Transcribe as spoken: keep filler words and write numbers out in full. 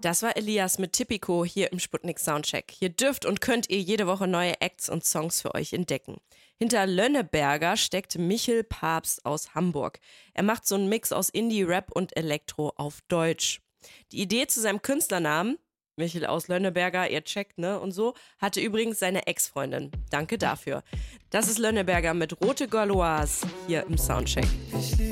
Das war Elias mit Tipico hier im Sputnik Soundcheck. Hier dürft und könnt ihr jede Woche neue Acts und Songs für euch entdecken. Hinter Lönneberger steckt Michel Papst aus Hamburg. Er macht so einen Mix aus Indie, Rap und Elektro auf Deutsch. Die Idee zu seinem Künstlernamen, Michel aus Lönneberger, ihr checkt, ne, und so, hatte übrigens seine Ex-Freundin. Danke dafür. Das ist Lönneberger mit Rote Gauloise hier im Soundcheck. Ich liebe